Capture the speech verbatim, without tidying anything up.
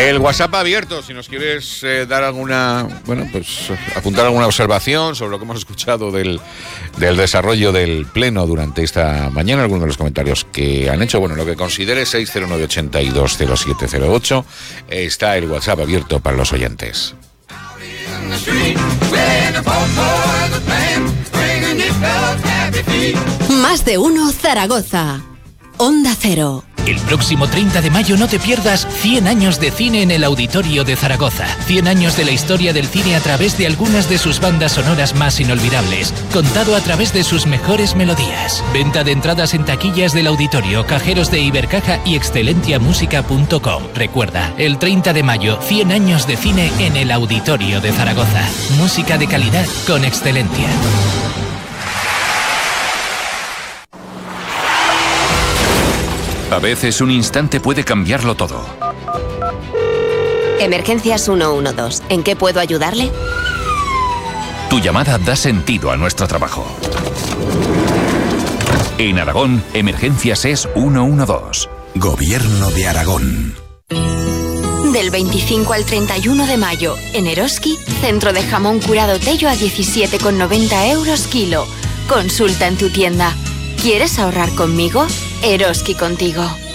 El WhatsApp abierto, si nos quieres eh, dar alguna, bueno, pues apuntar alguna observación sobre lo que hemos escuchado del, del desarrollo del pleno durante esta mañana, algunos de los comentarios que han hecho, bueno, lo que considere. Seis cero nueve ocho dos cero siete cero ocho, está el WhatsApp abierto para los oyentes. Más de uno Zaragoza. Onda Cero. El próximo treinta de mayo no te pierdas cien años de cine en el Auditorio de Zaragoza. cien años de la historia del cine a través de algunas de sus bandas sonoras más inolvidables, contado a través de sus mejores melodías. Venta de entradas en taquillas del Auditorio, cajeros de Ibercaja y excelentiamusica punto com. Recuerda, el treinta de mayo, cien años de cine en el Auditorio de Zaragoza. Música de calidad con Excelentia. A veces un instante puede cambiarlo todo. Emergencias ciento doce. ¿En qué puedo ayudarle? Tu llamada da sentido a nuestro trabajo. En Aragón, Emergencias es ciento doce. Gobierno de Aragón. Del veinticinco al treinta y uno de mayo, en Eroski, centro de jamón curado Tello a diecisiete con noventa euros kilo. Consulta en tu tienda. ¿Quieres ahorrar conmigo? Eroski contigo.